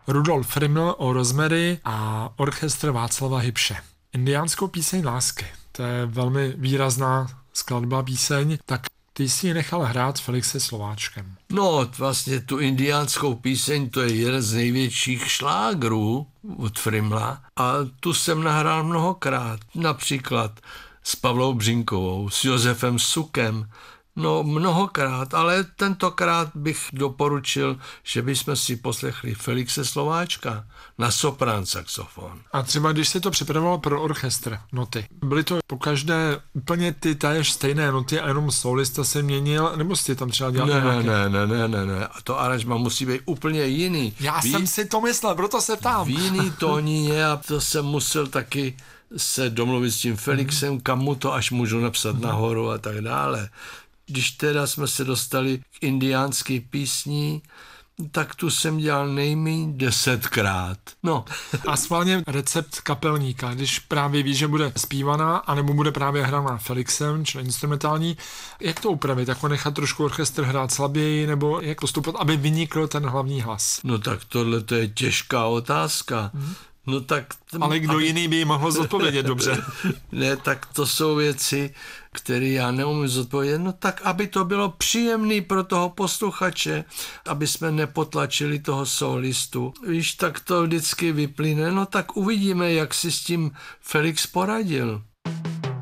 Rudolf Friml o Rosemary a orchestr Václava Hybše. Indiánskou píseň lásky. To je velmi výrazná skladba píseň, tak ty jsi ji nechal hrát Felixe Slováčkem. No, vlastně tu indiánskou píseň, to je jeden z největších šlágrů od Frimla a tu jsem nahrál mnohokrát, například s Pavlou Břínkovou, s Josefem Sukem, no mnohokrát, ale tentokrát bych doporučil, že bychom si poslechli Felixe Slováčka na soprán saxofon. A třeba když se to připravovalo pro orchestr, noty, byly to pokaždé úplně ty též stejné noty a jenom solista se měnil, nebo jsi tam třeba dělal Ne. A to aranžma musí být úplně jiný. Já jsem si to myslel, proto se ptám. V jiný tónině a to jsem musel taky se domluvit s tím Felixem, kam mu to až můžu napsat nahoru a tak dále. Když teda jsme se dostali k indiánské písni, tak tu jsem dělal nejméně 10krát. No. A schválně recept kapelníka, když právě ví, že bude zpívaná, anebo bude právě hraná Felixem, čili instrumentální, jak to upravit? Jako nechat trošku orchestr hrát slaběji, nebo jak postupovat, aby vynikl ten hlavní hlas? No tak tohle to je těžká otázka. No tak... Ale kdo jiný by ji mohl zodpovědět dobře? Ne, tak to jsou věci, které já neumím zodpovědět. No tak, aby to bylo příjemný pro toho posluchače, aby jsme nepotlačili toho solistu. Víš, tak to vždycky vyplyne. No tak uvidíme, jak si s tím Felix poradil.